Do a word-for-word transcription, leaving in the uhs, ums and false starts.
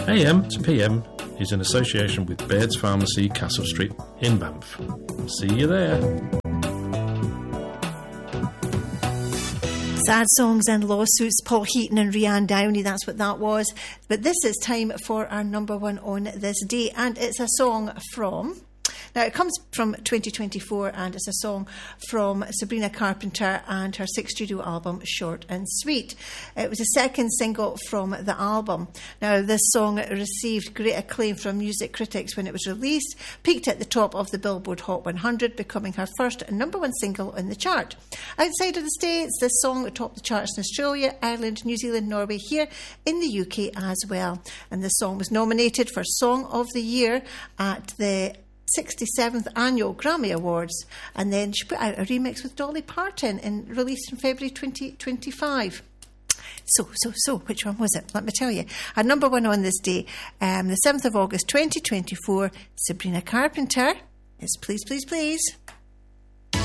A M to P M is in association with Baird's Pharmacy, Castle Street in Banff. See you there. Sad songs and lawsuits, Paul Heaton and Rianne Downey, that's what that was. But this is time for our number one on this day, and it's a song from... Now, it comes from twenty twenty-four, and it's a song from Sabrina Carpenter and her sixth studio album, Short and Sweet. It was the second single from the album. Now, this song received great acclaim from music critics when it was released, peaked at the top of the Billboard Hot one hundred, becoming her first number one single in the chart. Outside of the States, this song topped the charts in Australia, Ireland, New Zealand, Norway, here in the U K as well. And this song was nominated for Song of the Year at the sixty-seventh Annual Grammy Awards, and then she put out a remix with Dolly Parton and released in February twenty twenty-five. So, so, so, which one was it? Let me tell you. Our number one on this day, um, the seventh of August twenty twenty-four, Sabrina Carpenter is Please, Please, Please.